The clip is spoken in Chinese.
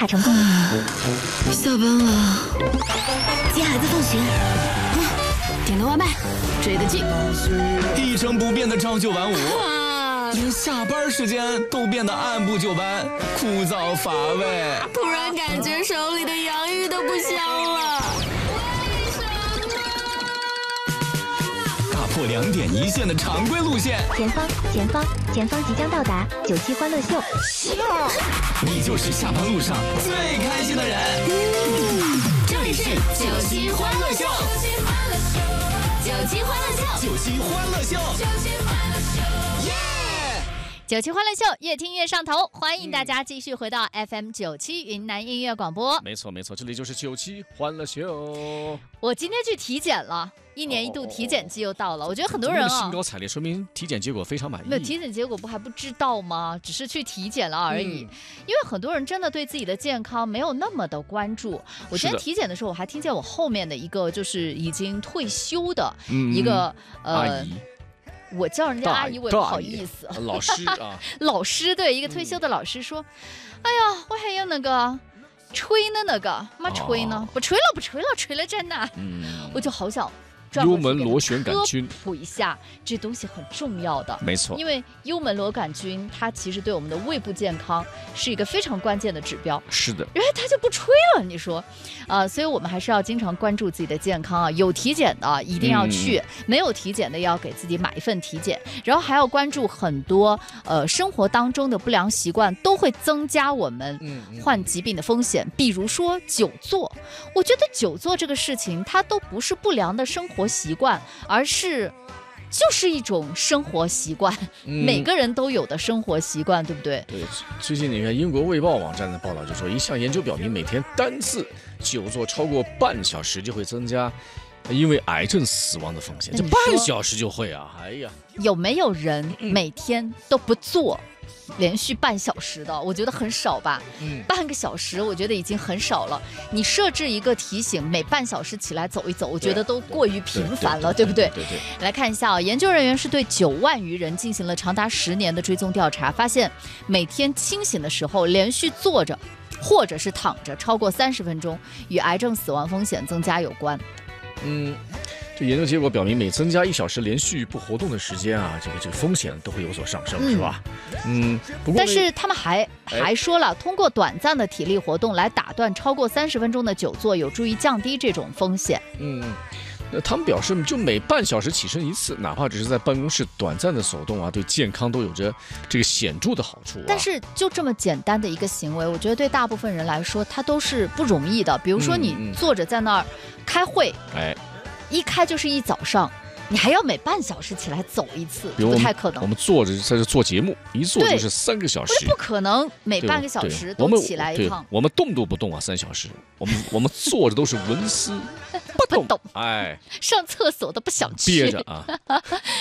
卡成功。 下班了，接孩子放学，点个外卖，追个剧， 一成不变的朝九晚五，连下班时间都变得按部就班，枯燥乏味。 突然感觉手里的洋芋都不香了。 打破2点一线的常规路线， 前方即将到达97欢乐秀。 你就是下班路上最开心的人。 这里是97欢乐秀，97欢乐秀 97欢乐秀，耶 ！97欢乐秀，越听越上头，欢迎大家继续回到 FM 97云南音乐广播。 没错，这里就是97欢乐秀。 我今天去体检了，1年1度体检季又到了，我觉得很多人兴高采烈，说明体检结果非常满意。 没有体检结果不还不知道吗？只是去体检了而已。因为很多人真的对自己的健康没有那么的关注。我今天体检的时候，我还听见我后面的一个就是已经退休的一个阿姨。 我叫人家阿姨，我也不好意思。 老师啊， 老师，对，一个退休的老师说：“哎呀，我还有那个吹呢，那个嘛吹呢，不吹了，吹了真的。”我就好想幽门螺旋杆菌科普一下，这东西很重要的， 没错。 因为幽门螺杆菌它其实对我们的胃部健康是一个非常关键的指标。 是的， 然后它就不吹了，你说，所以我们还是要经常关注自己的健康啊。有体检的一定要去，没有体检的要给自己买一份体检，然后还要关注很多生活当中的不良习惯都会增加我们患疾病的风险，比如说久坐。我觉得久坐这个事情，它都不是不良的生活习惯，而是就是一种生活习惯，每个人都有的生活习惯，对不对？ 对，最近你看英国卫报网站的报道就说，一项研究表明，每天单次久坐超过半小时就会增加因为癌症死亡的风险。这半小时就会啊！哎呀， 有没有人每天都不坐？连续半小时的，我觉得很少吧。半个小时我觉得已经很少了。你设置一个提醒，每半小时起来走一走，我觉得都过于频繁了，对不对？ 对。 来看一下研究人员是对9万余人进行了长达10年的追踪调查，发现每天清醒的时候连续坐着或者是躺着超过30分钟，与癌症死亡风险增加有关。 这研究结果表明，每增加1小时连续不活动的时间啊，这个风险都会有所上升，是吧？不过但是他们还说了，通过短暂的体力活动来打断超过30分钟的久坐，有助于降低这种风险。 那他们表示，就每半小时起身一次，哪怕只是在办公室短暂的走动啊，对健康都有着这个显著的好处啊。 但是就这么简单的一个行为，我觉得对大部分人来说，它都是不容易的。比如说你坐着在那儿开会，一开就是一早上，你还要每半小时起来走一次，不太可能。 我们坐着在这做节目，一坐就是3个小时， 不可能每半个小时都起来一趟。 我们动都不动啊，3小时，我们坐着都是纹丝不动， 上厕所都不想去， 憋着啊。